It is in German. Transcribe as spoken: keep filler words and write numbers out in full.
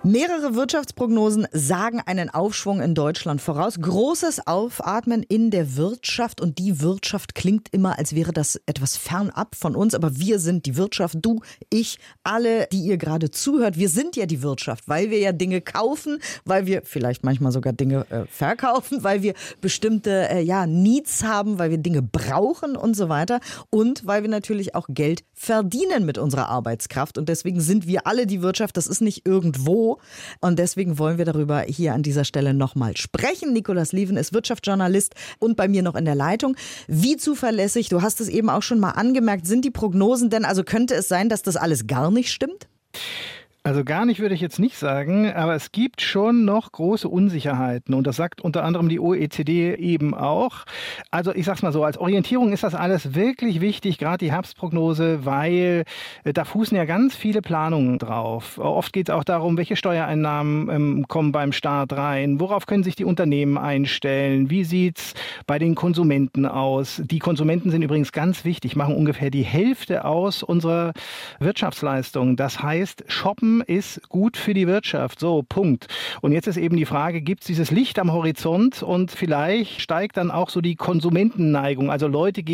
Mehrere Wirtschaftsprognosen sagen einen Aufschwung in Deutschland voraus. Großes Aufatmen in der Wirtschaft. Und die Wirtschaft klingt immer, als wäre das etwas fernab von uns. Aber wir sind die Wirtschaft. Du, ich, alle, die ihr gerade zuhört. Wir sind ja die Wirtschaft, weil wir ja Dinge kaufen, weil wir vielleicht manchmal sogar Dinge äh, verkaufen, weil wir bestimmte äh, ja, Needs haben, weil wir Dinge brauchen und so weiter. Und weil wir natürlich auch Geld verdienen mit unserer Arbeitskraft. Und deswegen sind wir alle die Wirtschaft. Das ist nicht irgendwo. Und deswegen wollen wir darüber hier an dieser Stelle nochmal sprechen. Nicolas Lieven ist Wirtschaftsjournalist und bei mir noch in der Leitung. Wie zuverlässig, du hast es eben auch schon mal angemerkt, sind die Prognosen denn? Also könnte es sein, dass das alles gar nicht stimmt? Also gar nicht würde ich jetzt nicht sagen, aber es gibt schon noch große Unsicherheiten und das sagt unter anderem die O E C D eben auch. Also ich sag's mal so, als Orientierung ist das alles wirklich wichtig, gerade die Herbstprognose, weil äh, da fußen ja ganz viele Planungen drauf. Oft geht es auch darum, welche Steuereinnahmen ähm, kommen beim Staat rein, worauf können sich die Unternehmen einstellen, wie sieht's bei den Konsumenten aus. Die Konsumenten sind übrigens ganz wichtig, machen ungefähr die Hälfte aus unserer Wirtschaftsleistung. Das heißt, shoppen ist gut für die Wirtschaft. So, Punkt. Und jetzt ist eben die Frage, gibt es dieses Licht am Horizont und vielleicht steigt dann auch so die Konsumentenneigung. Also Leute gehen